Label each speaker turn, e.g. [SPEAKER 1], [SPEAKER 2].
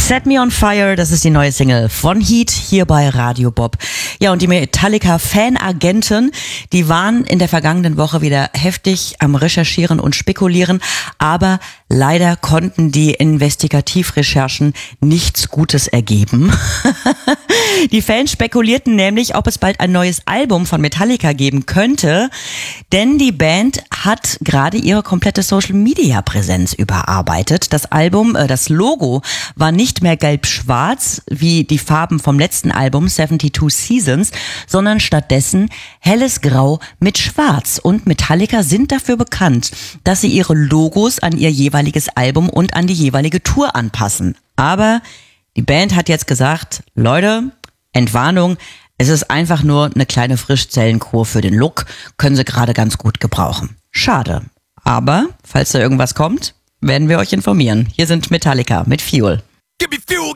[SPEAKER 1] Set Me on Fire, das ist die neue Single von Heat hier bei Radio Bob. Ja, und die Metallica-Fanagenten, die waren in der vergangenen Woche wieder heftig am Recherchieren und Spekulieren, aber leider konnten die Investigativrecherchen nichts Gutes ergeben. Die Fans spekulierten nämlich, ob es bald ein neues Album von Metallica geben könnte, denn die Band hat gerade ihre komplette Social-Media-Präsenz überarbeitet. Das Album, das Logo war nicht mehr gelb-schwarz wie die Farben vom letzten Album 72 Seasons, sondern stattdessen helles Grau mit Schwarz. Und Metallica sind dafür bekannt, dass sie ihre Logos an ihr jeweiliges Album und an die jeweilige Tour anpassen. Aber die Band hat jetzt gesagt, Leute, Entwarnung, es ist einfach nur eine kleine Frischzellenkur für den Look, können sie gerade ganz gut gebrauchen. Schade. Aber, falls da irgendwas kommt, werden wir euch informieren. Hier sind Metallica mit Fuel.
[SPEAKER 2] Give me fuel.